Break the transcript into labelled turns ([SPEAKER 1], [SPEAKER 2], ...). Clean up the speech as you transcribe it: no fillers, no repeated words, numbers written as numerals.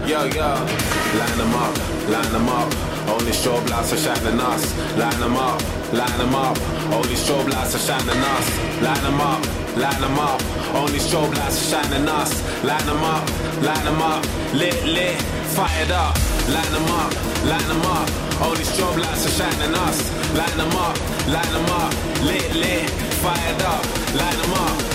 [SPEAKER 1] Yo, yo, line them up, line them up. Only strobe lights are shining us. Line them up, line them up. Only strobe lights are shining us. Line them up, line them up. Only strobe lights are shining us. Line them up, line them up. Lit, lit, fired up. Line them up, line them up. Only strobe lights are shining us. Line them up, lit, lit, fired up. Line them up.